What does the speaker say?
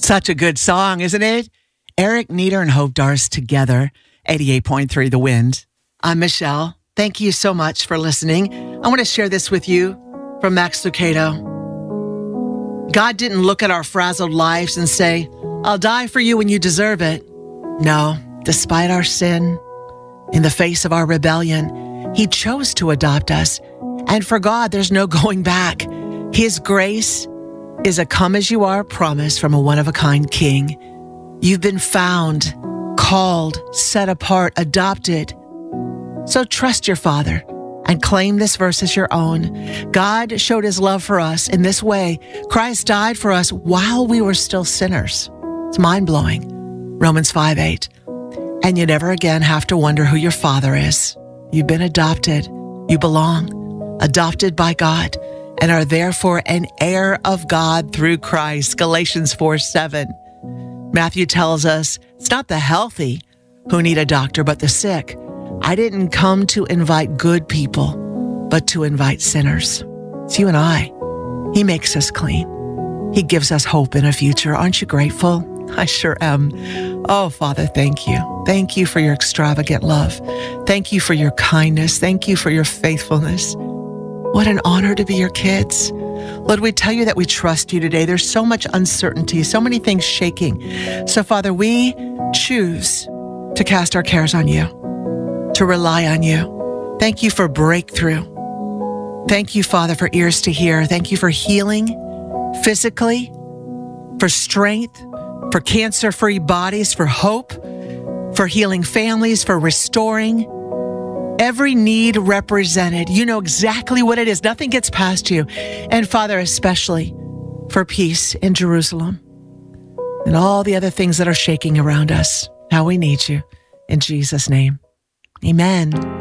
Such a good song, isn't it? Eric Nieder and Hope Darst together, 88.3 The Wind. I'm Michelle. Thank you so much for listening. I want to share this with you from Max Lucado. God didn't look at our frazzled lives and say, I'll die for you when you deserve it. No, despite our sin, in the face of our rebellion, He chose to adopt us. And for God, there's no going back. His grace is a come-as-you-are promise from a one-of-a-kind King. You've been found, called, set apart, adopted. So trust your Father and claim this verse as your own. God showed His love for us in this way. Christ died for us while we were still sinners. It's mind-blowing. Romans 5:8. And you never again have to wonder who your Father is. You've been adopted. You belong, adopted by God, and are therefore an heir of God through Christ. Galatians 4:7. Matthew tells us it's not the healthy who need a doctor, but the sick. I didn't come to invite good people, but to invite sinners. It's you and I. He makes us clean. He gives us hope in a future. Aren't you grateful? I sure am. Oh, Father, thank you. Thank you for your extravagant love. Thank you for your kindness. Thank you for your faithfulness. What an honor to be your kids. Lord, we tell you that we trust you today. There's so much uncertainty, so many things shaking. So, Father, we choose to cast our cares on you, to rely on you. Thank you for breakthrough. Thank you, Father, for ears to hear. Thank you for healing physically, for strength, for cancer-free bodies, for hope, for healing families, for restoring every need represented. You know exactly what it is. Nothing gets past you. And Father, especially for peace in Jerusalem and all the other things that are shaking around us. How we need you. In Jesus' name, amen.